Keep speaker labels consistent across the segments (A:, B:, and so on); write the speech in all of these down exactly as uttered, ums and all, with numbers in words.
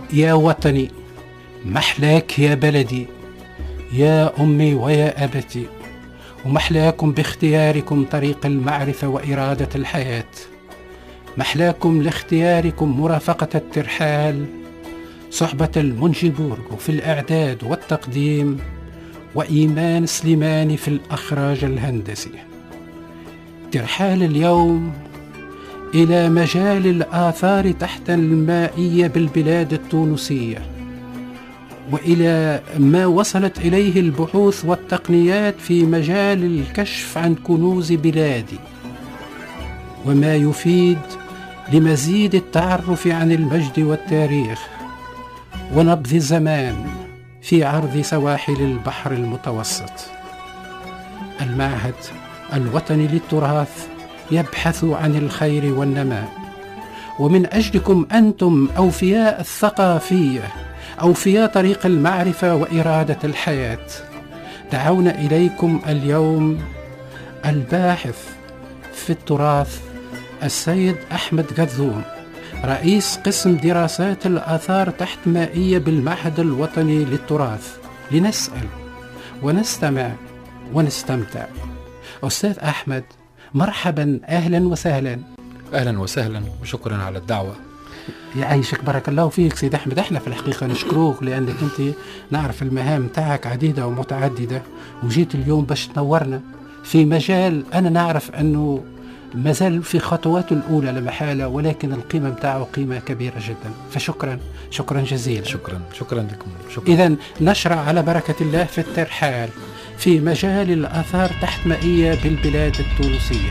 A: يا وطني، محلاك يا بلدي، يا أمي ويا أبتي، ومحلاكم باختياركم طريق المعرفة وإرادة الحياة، محلاكم لاختياركم مرافقة الترحال، صحبة المنجبورغ في الإعداد والتقديم، وإيمان سليماني في الأخراج الهندسي. ترحال اليوم إلى مجال الآثار تحت المائية بالبلاد التونسية، وإلى ما وصلت إليه البحوث والتقنيات في مجال الكشف عن كنوز بلادي، وما يفيد لمزيد التعرف عن المجد والتاريخ ونبض الزمان في عرض سواحل البحر المتوسط. المعهد الوطني للتراث يبحث عن الخير والنماء، ومن أجلكم أنتم أوفياء الثقافية، أوفياء طريق المعرفة وإرادة الحياة، دعونا إليكم اليوم الباحث في التراث السيد أحمد قذوم، رئيس قسم دراسات الآثار تحت مائية بالمعهد الوطني للتراث، لنسأل ونستمع ونستمتع. أستاذ أحمد، مرحبا، أهلا وسهلا.
B: أهلا وسهلا وشكرا على الدعوة.
A: يعيشك، بارك الله فيك سيد أحمد. احنا في الحقيقة نشكروك لأنك أنت نعرف المهام تاعك عديدة ومتعددة، وجيت اليوم باش تنورنا في مجال أنا نعرف أنه مازال في خطواته الأولى لمحالة، ولكن القيمة متاعه قيمة كبيرة جدا، فشكرا شكرا جزيلا.
B: شكرا شكرا لكم.
A: إذن نشرع على بركة الله في الترحال في مجال الآثار تحت مائية بالبلاد التونسية.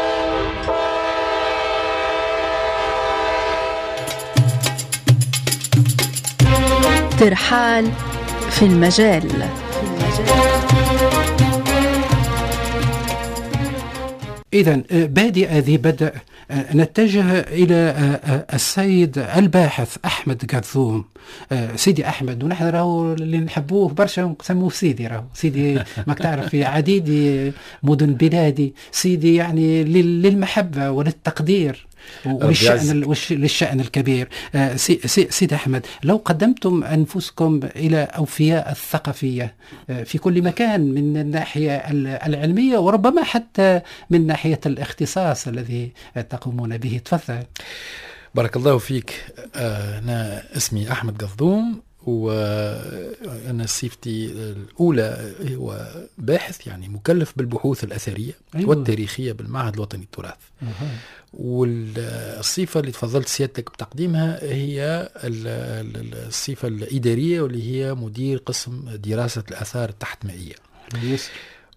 C: ترحال في المجال. في المجال.
A: إذن بادئ ذي بدء نتجه إلى السيد الباحث أحمد قذوم. سيدي أحمد، ونحن راهو اللي نحبوه برشا نسموه سيدي، راهو سيدي ماك تعرف في عديد مدن بلادي، سيدي يعني للمحبة وللتقدير وللشأن للشأن الكبير. سي سي سيد أحمد، لو قدمتم أنفسكم إلى أوفياء الثقافية في كل مكان من الناحية العلمية وربما حتى من ناحية الاختصاص الذي تقومون به، تفضل.
B: بارك الله فيك. أنا اسمي أحمد قذوم، وأنا صفتي الأولى هو باحث، يعني مكلف بالبحوث الأثرية أيوة. والتاريخية بالمعهد الوطني للتراث. أه. والصفة اللي تفضلت سيادتك بتقديمها هي الصفة الإدارية، واللي هي مدير قسم دراسة الآثار التحت مائية. يس.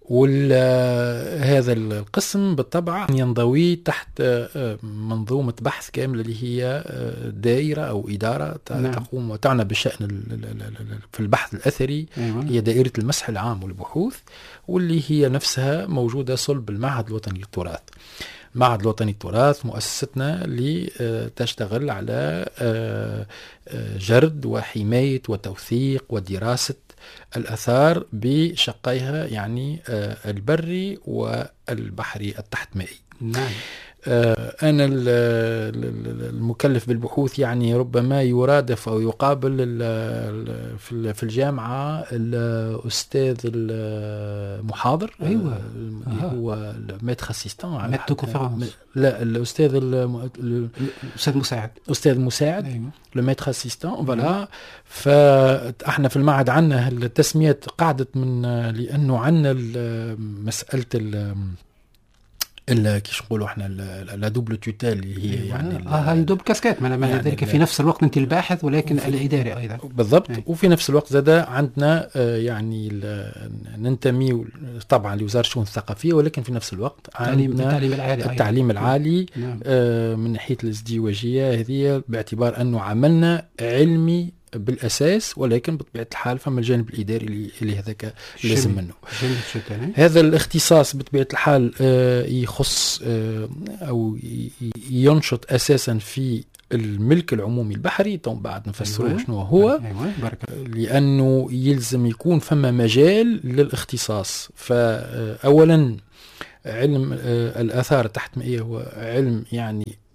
B: وهذا القسم بالطبع ينضوي تحت منظومة بحث كاملة اللي هي دائرة أو إدارة نعم. تقوم وتعنى بالشأن في البحث الأثري أيوة. هي دائرة المسح العام والبحوث، واللي هي نفسها موجودة صلب المعهد الوطني للتراث. المعهد الوطني للتراث مؤسستنا اللي تشتغل على جرد وحماية وتوثيق ودراسة الآثار بشقيها، يعني البري والبحري التحت مائي. نعم. أنا المكلف بالبحوث، يعني ربما يرادف أو يقابل في الجامعة الأستاذ المحاضر
A: أيوة.
B: هو الميتر اسيستان،
A: لا
B: الأستاذ
A: الأستاذ مساعد
B: أستاذ مساعد أيوة. الميتر اسيستان فوالا. فاحنا في المعهد عنا التسميات قعدت من لأنه عنا مسألة الا كيش نقولوا احنا لا دوبل توتال اللي هي يعني
A: اه هاي دوبل كاسكات، ما يعني ذلك في نفس الوقت انت الباحث ولكن الاداري ايضا
B: بالضبط. أي. وفي نفس الوقت زاد عندنا آه يعني ننتمي طبعا لوزاره الشؤون الثقافيه، ولكن في نفس الوقت
A: عندنا التعليم العالي
B: التعليم العالي نعم. آه من ناحيه الازدواجيه هذه، باعتبار انه عملنا علمي بالأساس، ولكن بطبيعة الحال فما الجانب الإداري اللي, اللي هذاك لازم منه. هذا الاختصاص بطبيعة الحال آه يخص آه أو ينشط أساسا في الملك العمومي البحري. طبعا بعد نفسره أيوة. شنو هو أيوة. لأنه يلزم يكون فما مجال للاختصاص. فأولا علم آه الآثار تحت مائية هو علم يعني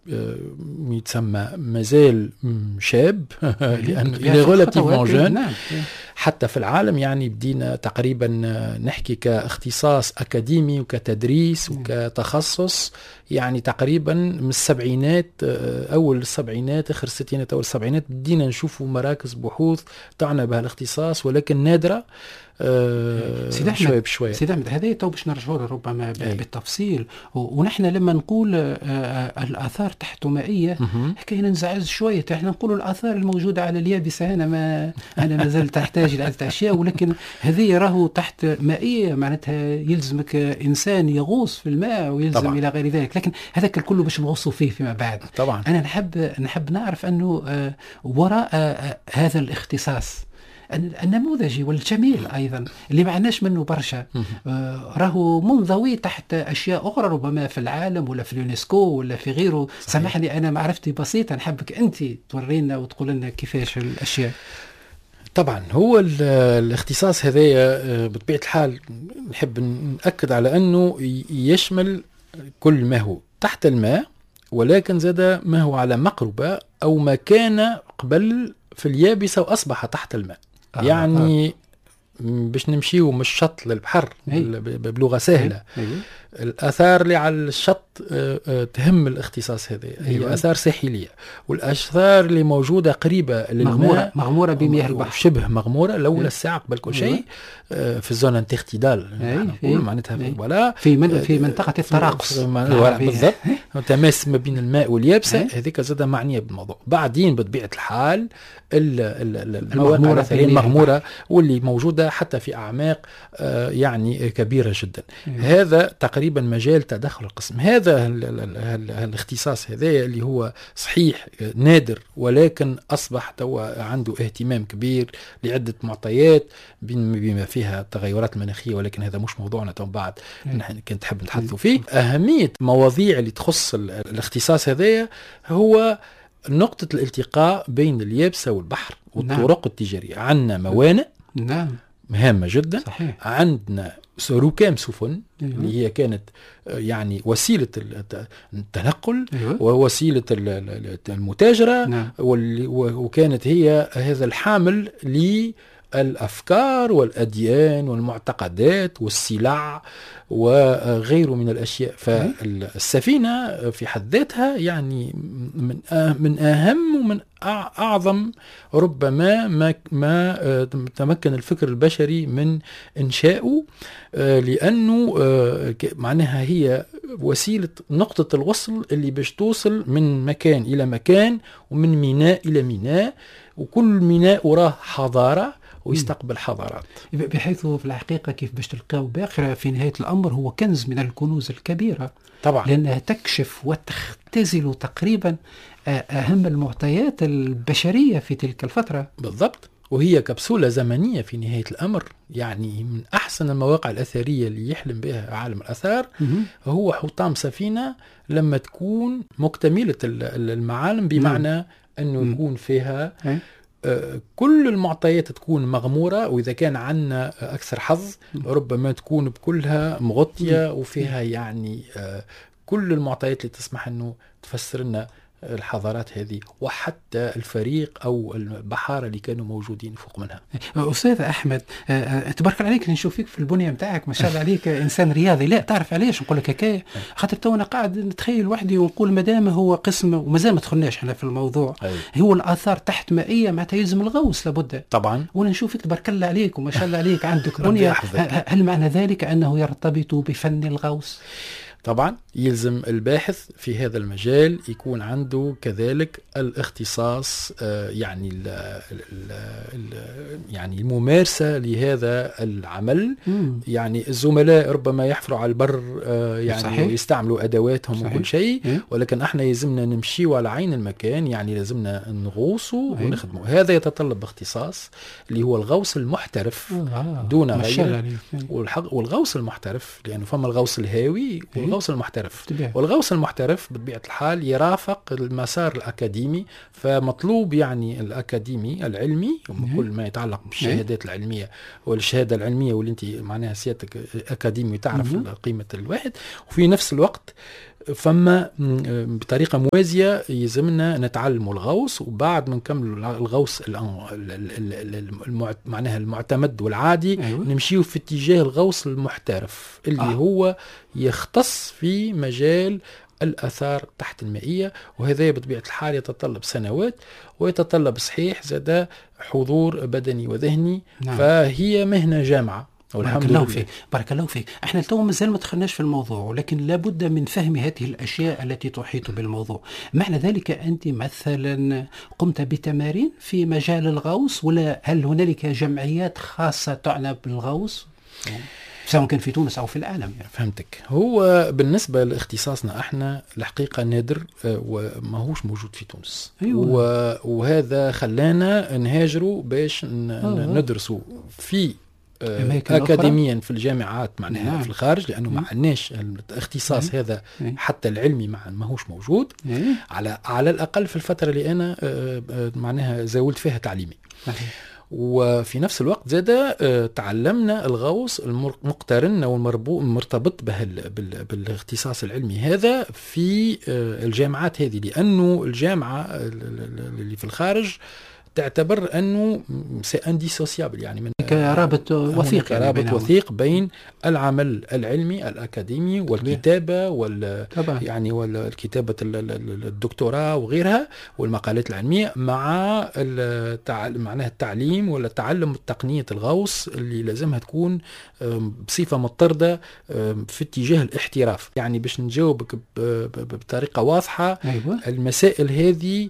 B: يتسمى مازال شاب لأنه إلى غولاتيفمون جون حتى في العالم. يعني بدينا تقريبا نحكي كاختصاص أكاديمي وكتدريس وكتخصص يعني تقريبا من السبعينات، أول السبعينات آخر الستينات أول السبعينات بدينا نشوفوا مراكز بحوث تعنى بها الاختصاص، ولكن نادرة.
A: أه سيد أحمد بشوية سيد أحمد هذا تو باش نرجعوا ربما بالتفصيل. ونحن لما نقول آه الآثار تحتمائية حكاية ننزعج شوية. احنا نقول الآثار الموجودة على اليابسة هنا ما أنا ما زلت تحتاج إلى عدة أشياء، ولكن هذه راهو تحت مائية معناتها يلزمك إنسان يغوص في الماء ويلزم طبعا. إلى غير ذلك، لكن هذا كله باش نغوصوا فيه فيما بعد.
B: طبعا
A: أنا نحب نحب نعرف أنه آه وراء آه هذا الاختصاص النموذجي والجميل أيضا اللي ما عندناش منه برشا آه راهو منضوي تحت أشياء أخرى ربما في العالم ولا في اليونسكو ولا في غيره. سامحني أنا معرفتي بسيطة، نحبك أنت تورينا وتقول لنا كيفاش الأشياء.
B: طبعا هو الاختصاص هذايا بطبيعة الحال نحب نأكد على أنه يشمل كل ما هو تحت الماء، ولكن زاد ما هو على مقربة أو ما كان قبل في اليابسة وأصبح تحت الماء. آه يعني آه. باش نمشيو من الشط للبحر بلغة سهلة. أي. الآثار اللي على الشط تهم الاختصاص هذا هي أيوة. آثار ساحلية، والآثار اللي موجودة قريبة
A: للماء مغمورة بمياه البحر،
B: شبه مغمورة لولا الساعة قبل كل شيء أيوة. في الزون انتختدال نقول معناتها ولا
A: في من في منطقة التراقص
B: بالضبط تماس ما بين الماء واليابسة. هذيك زادة معنية بالموضوع. بعدين بطبيعة الحال المواقع الأثرية المغمورة واللي موجودة حتى في أعماق يعني كبيرة جدا. هذا تقريبا مجال تدخل القسم. هذا الاختصاص هذا اللي هو صحيح نادر، ولكن أصبح توا عنده اهتمام كبير لعدة معطيات بما فيها التغيرات المناخية، ولكن هذا مش موضوعنا تو بعد نحن كنت حب نتحدثوا فيه. أهمية مواضيع اللي تخص الاختصاص هذا هو نقطة الالتقاء بين اليابسة والبحر والطرق نعم. التجارية. عندنا موانئ
A: نعم
B: مهمة جدا.
A: صحيح.
B: عندنا ركام سفن أيوه. اللي هي كانت يعني وسيلة التنقل أيوه. ووسيلة المتاجرة نعم. وكانت هي هذا الحامل للأفكار والأديان والمعتقدات والسلع وغيره من الأشياء. فالسفينة في حد ذاتها يعني من من أهم ومن أعظم ربما ما ما تمكن الفكر البشري من إنشائه، لأنه معناها هي وسيلة نقطة الوصل اللي باش توصل من مكان إلى مكان ومن ميناء إلى ميناء، وكل ميناء وراه حضارة ويستقبل حضارات،
A: بحيث في الحقيقة كيف باش تلقاو باخرة في نهاية الأمر هو كنز من الكنوز الكبيرة
B: طبعا،
A: لأنها تكشف وتختزل تقريبا أهم المعطيات البشرية في تلك الفترة.
B: بالضبط، وهي كبسولة زمنية في نهاية الأمر. يعني من أحسن المواقع الأثرية اللي يحلم بها عالم الأثار هو حطام سفينة لما تكون مكتملة المعالم، بمعنى أنه يكون فيها كل المعطيات تكون مغمورة، وإذا كان عنا أكثر حظ ربما تكون بكلها مغطية وفيها يعني كل المعطيات اللي تسمح أنه تفسر لنا الحضارات هذه وحتى الفريق أو البحارة اللي كانوا موجودين فوق منها.
A: أستاذ أحمد تبارك عليك، نشوف فيك في البنية متاعك ما شاء الله عليك إنسان رياضي. لا تعرف علاش نقول لك هكايا؟ خاطر تو أنا قاعد نتخيل وحدي ونقول مدام هو قسم ومازال ما دخلناش احنا في الموضوع أي. هو الآثار تحت مائية معناتها يلزم الغوص لابد
B: طبعا،
A: وأنا نشوفك تبارك الله عليك وما شاء الله عليك عندك بنية. هل معنى ذلك أنه يرتبط بفن الغوص؟
B: طبعا يلزم الباحث في هذا المجال يكون عنده كذلك الاختصاص، يعني ال ال ال يعني الممارسة لهذا العمل. مم. يعني الزملاء ربما يحفروا على البر يعني صحيح. يستعملوا أدواتهم صحيح. وكل شيء، ولكن احنا يلزمنا نمشي على عين المكان، يعني لازمنا نغوصوا ونخدموا. هذا يتطلب اختصاص اللي هو الغوص المحترف آه. دون غيره، والغوص المحترف لأنه فما الغوص الهاوي والغوص المحترف. والغوص المحترف بطبيعة الحال يرافق المسار الأكاديمي، فمطلوب يعني الأكاديمي العلمي كل ما يتعلق بالشهادات العلمية والشهادة العلمية واللي انت معناها سيادتك أكاديمي تعرف قيمة الواحد، وفي نفس الوقت فما بطريقة موازية يلزمنا نتعلم الغوص، وبعد ما نكمل الغوص معناها المعتمد والعادي أيوة. نمشيو في اتجاه الغوص المحترف اللي آه. هو يختص في مجال الآثار تحت المائية، وهذا بطبيعة الحال يتطلب سنوات ويتطلب صحيح زاد حضور بدني وذهني. نعم. فهي مهنة جامعة.
A: بارك الله فيك بارك الله فيك. احنا تو مازال ما دخلناش في الموضوع، ولكن لابد من فهم هذه الاشياء التي تحيط بالموضوع. معنى ذلك انت مثلا قمت بتمارين في مجال الغوص، ولا هل هنالك جمعيات خاصه تعنى بالغوص سواء كان في تونس او في العالم يعني؟
B: فهمتك. هو بالنسبه لاختصاصنا احنا الحقيقه نادر وما هوش موجود في تونس. أيوة. وهذا خلانا نهاجروا باش ندرسوا في أكاديميا في الجامعات معناها. نعم. في الخارج، لأنه ما عندناش الاختصاص. نعم. هذا حتى العلمي ما ماهوش موجود. نعم. على على الأقل في الفترة اللي أنا معناها زاولت فيها تعليمي. نعم. وفي نفس الوقت زاد تعلمنا الغوص المقترن أو المرتبط بالاختصاص العلمي هذا في الجامعات هذه، لأنه الجامعة اللي في الخارج تعتبر أنه سي انديسوسيابل، يعني من
A: رابط وثيق
B: يعني رابط وثيق بين العمل العلمي الأكاديمي والكتابة وال يعني والكتابة الدكتوراه وغيرها والمقالات العلمية مع معناها التعليم ولا تعلم تقنية الغوص اللي لازمها تكون بصفة مضطردة في اتجاه الاحتراف. يعني باش نجاوبك بطريقة واضحة. أيوة. المسائل هذه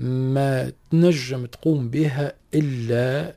B: ما تنجم تقوم بها إلا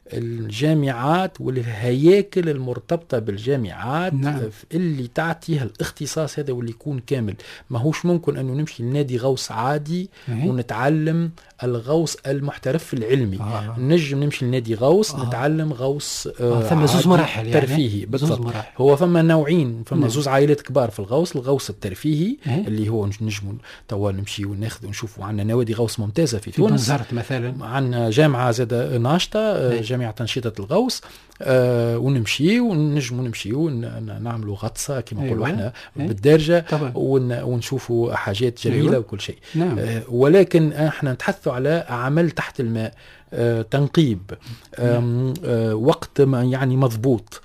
B: الجامعات والهياكل المرتبطة بالجامعات. نعم. اللي تعطيها الاختصاص هذا واللي يكون كامل. ما هوش ممكن أنه نمشي لنادي غوص عادي أه. ونتعلم الغوص المحترف العلمي. آه. نجم نمشي لنادي غوص آه. نتعلم غوص
A: آه. ثم زوز مراحل يعني.
B: ترفيهي بالضبط. هو فما نوعين، فما نعم. زوز عائلات كبار في الغوص. الغوص الترفيهي أه. اللي هو نجم توا نمشي وناخذ ونشوف. عندنا نوادي غوص ممتازة في, في تونس
A: مثلا.
B: عندنا جامعة زاد ناشطة أه. جامعة تنشيطة الغوص. آه ونمشي ونجم نمشي ونعملوا غطسة كما نقولوا. أيوة. احنا أيوة. بالدرجة ون ونشوفوا حاجات جميلة. أيوة. وكل شيء. نعم. آه ولكن احنا نتحدثوا على عمل تحت الماء، آه تنقيب، آه آه وقت يعني مضبوط،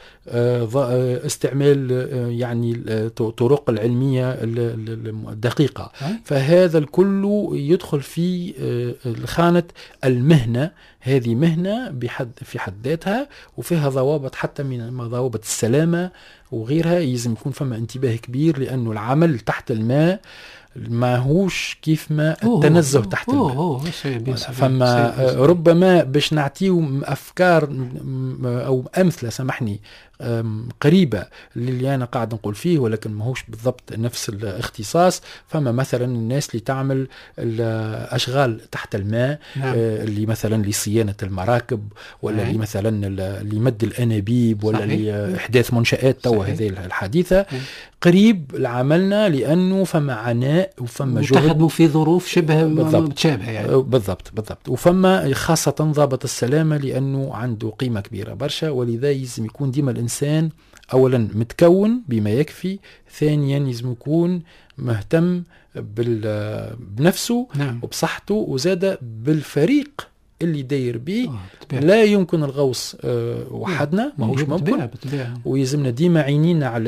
B: آه استعمال آه يعني الطرق العلمية الدقيقة. أه؟ فهذا الكل يدخل في آه خانة المهنة. هذه مهنة بحد في حد ذاتها، وفيها ضوابط حتى من ضوابط السلامة وغيرها. يلزم يكون فما انتباه كبير، لأنه العمل تحت الماء ما هوش كيف ما التنزه أوه تحت الماء.
A: أوه أوه
B: فما ربما باش نعطيه أفكار أو أمثلة سامحني قريبة للي أنا قاعد نقول فيه، ولكن ما هوش بالضبط نفس الاختصاص. فما مثلا الناس اللي تعمل الأشغال تحت الماء. نعم. اللي مثلا لصيانة المراكب، ولا اللي مثلا اللي مد الأنابيب، ولا لإحداث منشآت توا هذه الحديثة. نعم. قريب لعملنا، لأنه فما عناء وفما جهد،
A: وتخدموا في ظروف شبه متشابهة يعني.
B: بالضبط بالضبط. وفما خاصة ضابط السلامة، لأنه عنده قيمة كبيرة برشا، ولذا يلزم يكون ديما الإنسان أولا متكون بما يكفي، ثانيا يلزم يكون مهتم بنفسه. نعم. وبصحته، وزاد بالفريق اللي داير به. آه لا يمكن الغوص آه وحدنا، ما هوش ممكن. ويلزمنا ديما عينينا على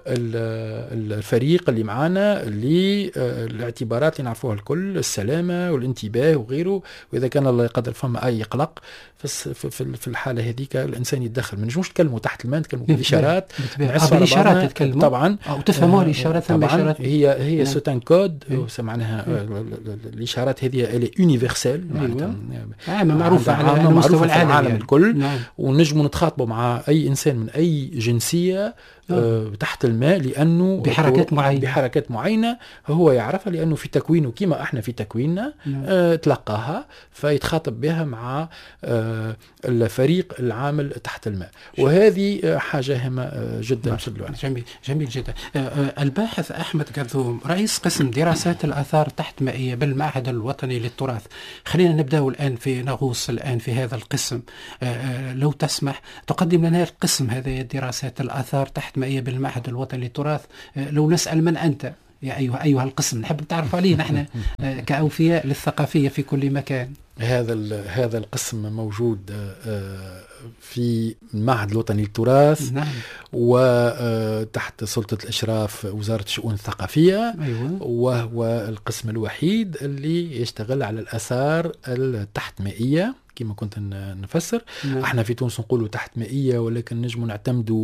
B: الفريق اللي معانا، اللي آه الاعتبارات اللي نعرفوها الكل، السلامة والانتباه وغيره. وإذا كان الله يقدر فما أي قلق في في الحالة هذيك الإنسان يتدخل. ما نجموش نتكلموا تحت الماء، نتكلموا بالإشارات.
A: بالإشارات تتكلموا
B: طبعا،
A: أو تفهموا الإشارات.
B: طبعا هي هي سوتان كود معناها الإشارات هذه إلي يونيفرسال،
A: عامة معروفة على مستوى العالم, العالم
B: يعني. الكل. نعم. ونجموا نتخاطبوا مع أي إنسان من أي جنسية آه. تحت الماء، لأنه
A: بحركات معينة
B: بحركات معينة هو يعرفها، لأنه في تكوينه كما احنا في تكويننا. نعم. آه تلقاها فيتخاطب بها مع آه الفريق العامل تحت الماء. وهذه حاجة هامة جدا.
A: جميل جميل جدا. آه الباحث أحمد قرذوم، رئيس قسم دراسات الآثار تحت مائية بالمعهد الوطني للتراث. خلينا نبدأ الآن في نغوص الآن في هذا القسم. آه لو تسمح تقدم لنا القسم هذا دراسات الآثار تحت مائية بالمعهد الوطني للتراث. آه لو نسأل من أنت يا أيها أيها القسم نحب نتعرف عليه نحن كأوفياء للثقافية في كل مكان.
B: هذا هذا القسم موجود في المعهد الوطني للتراث.
A: نعم.
B: وتحت سلطة الإشراف وزارة الشؤون الثقافية.
A: أيوة.
B: وهو القسم الوحيد اللي يشتغل على الآثار التحت مائية كما كنت نفسر.
A: نعم.
B: احنا في تونس نقولوا تحت مائية، ولكن نجم نعتمدوا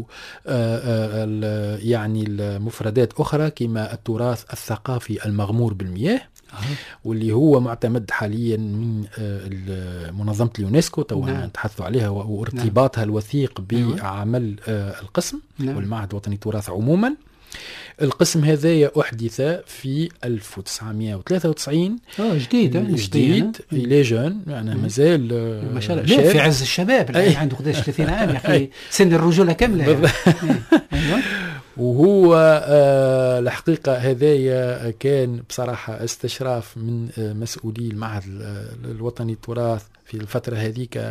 B: يعني المفردات أخرى كما التراث الثقافي المغمور بالمياه، واللي هو معتمد حاليا من منظمة اليونسكو تو نتحدثوا عليها وارتباطها الوثيق بعمل القسم والمعهد الوطني للتراث عموما. القسم هذا أحدث في ألف وتسعمائة وثلاثة وتسعين.
A: اه جديد
B: جديد إلى جون يعني مازال
A: ما شاء الله في عز الشباب الآن عنده قداش ثلاثين عام يا أخي، سن الرجولة كاملة يعني. أيوة.
B: وهو آه الحقيقة هذايا كان بصراحة استشراف من آه مسؤولي المعهد الوطني للتراث في الفترة هذيك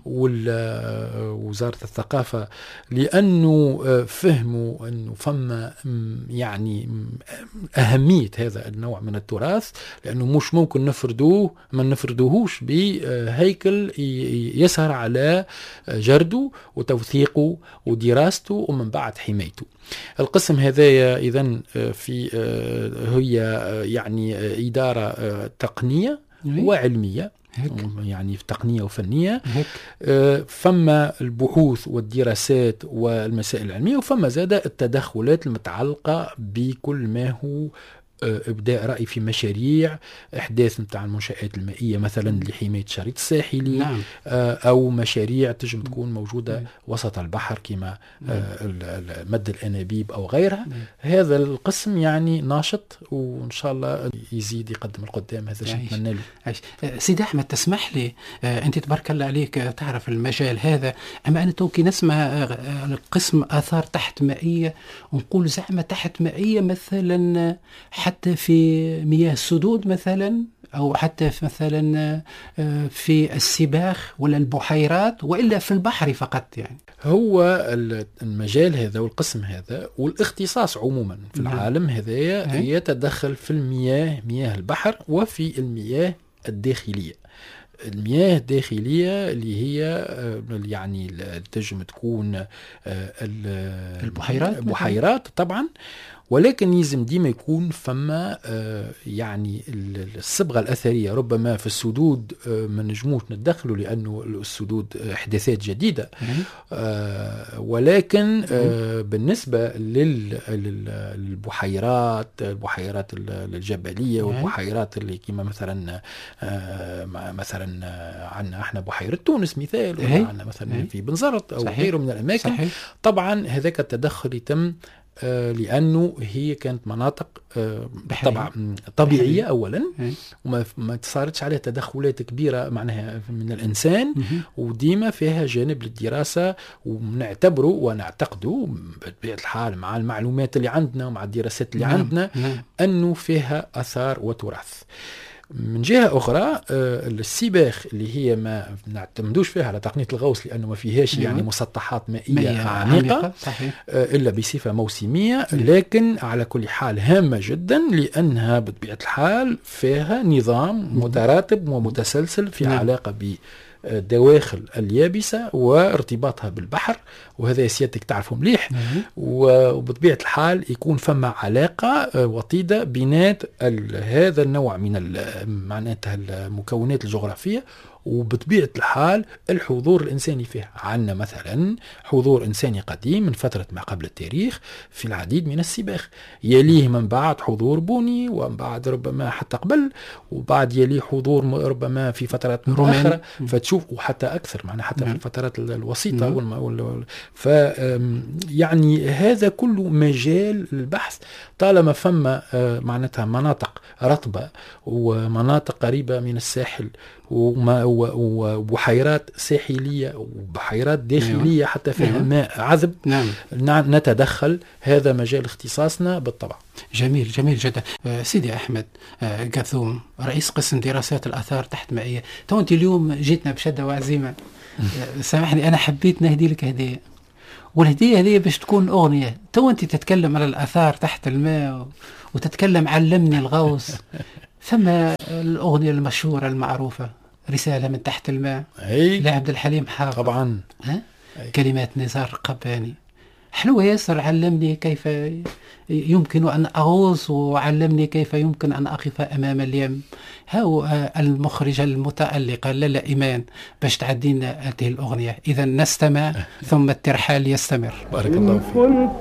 B: ووزارة الثقافة، لأنه فهموا أنه فما يعني أهمية هذا النوع من التراث، لأنه مش ممكن نفردوه ما نفردوهوش بهيكل يسهر على جرده وتوثيقه ودراسته ومن بعد حمايته. القسم هذا إذن في هي يعني إدارة تقنية وعلمية، هيك. يعني في تقنية وفنية، هيك. فما البحوث والدراسات والمسائل العلمية، وفما زاد التدخلات المتعلقة بكل ما هو إبداء رأي في مشاريع إحداث متاع المنشآت المائية مثلا لحماية الشريط الساحلي.
A: نعم.
B: أو مشاريع تجم تكون موجودة نعم. وسط البحر كما نعم. مد الأنابيب أو غيرها. نعم. هذا القسم يعني ناشط وإن شاء الله يزيد يقدم القدام. هذا شيء نتمنى له.
A: سيدي أحمد تسمح لي، أنت تبارك الله عليك تعرف المجال هذا، أما أنا توكي نسمع القسم آثار تحت مائية ونقول زعمة تحت مائية مثلا حتى في مياه السدود مثلا، أو حتى في مثلا في السباخ ولا البحيرات، وإلا في البحر فقط. يعني
B: هو المجال هذا والقسم هذا والاختصاص عموما في العالم هذا يتدخل في المياه، مياه البحر، وفي المياه الداخلية. المياه الداخلية اللي هي يعني تجم تكون
A: البحيرات
B: البحيرات طبعا، ولكن يلزم ديما يكون فما آه يعني الصبغة الأثرية. ربما في السدود آه ما نجموش ندخلوا لأنه السدود إحداثات جديدة، آه ولكن آه بالنسبة للبحيرات، البحيرات الجبلية والبحيرات اللي كما مثلا آه مثلا عندنا احنا بحيرة تونس مثال، وعندنا مثلا في بنزرت أو غيره من الأماكن. صحيح. طبعا هذاك التدخل يتم آه لأنه هي كانت مناطق آه طبعا طبيعية بحرية. أولا وما ما صارتش عليها تدخلات كبيرة معناها من الإنسان، وديما فيها جانب للدراسة، ونعتبره ونعتقده بطبيعة الحال مع المعلومات اللي عندنا ومع الدراسات اللي عندنا أنه فيها أثار وتراث. من جهة أخرى آه السباخ اللي هي ما نعتمدوش فيها على تقنية الغوص لأنه ما فيهاش يعني مسطحات مائية عميقة آه إلا بصفة موسمية، لكن على كل حال هامة جدا لأنها بطبيعة الحال فيها نظام متراتب ومتسلسل في نعم. علاقة ب دواخل اليابسة وارتباطها بالبحر، وهذا سيادتك تعرفه مليح. وبطبيعة الحال يكون فما علاقة وطيدة بينات هذا النوع من معناتها المكونات الجغرافية وبطبيعة الحال الحضور الإنساني فيها. عندنا مثلا حضور إنساني قديم من فترة ما قبل التاريخ في العديد من السباخ، يليه من بعد حضور بوني، ومن بعد ربما حتى قبل، وبعد يليه حضور ربما في فترات متأخرة، فتشوف وحتى أكثر معنا حتى في الفترات الوسيطة. والم... ف يعني هذا كله مجال للبحث طالما فما معناتها مناطق رطبة ومناطق قريبة من الساحل وبحيرات ساحلية وبحيرات داخلية نعم. حتى فيها نعم. ماء عذب نعم. نتدخل، هذا مجال اختصاصنا بالطبع.
A: جميل جميل جدا. آه سيدي أحمد آه قاثوم، رئيس قسم دراسات الآثار تحت مائية، تو أنت اليوم جيتنا بشدة وعزيمة. آه سامحني أنا حبيت نهدي لك هدية، والهدية هذه باش تكون أغنية. تو أنت تتكلم على الآثار تحت الماء وتتكلم علمني الغوص. ثم الأغنية المشهورة المعروفة رسالة من تحت الماء لعبد الحليم حافظ
B: طبعا.
A: ها؟ كلمات نزار القباني حلوة ياسر. علمني كيف يمكن أن أغوص وعلمني كيف يمكن أن أقف أمام اليم. هاو المخرجة المتألقة لالا إيمان باش تعدينا هذه الأغنية. إذا نستمع ثم الترحال يستمر.
B: بارك الله فيك.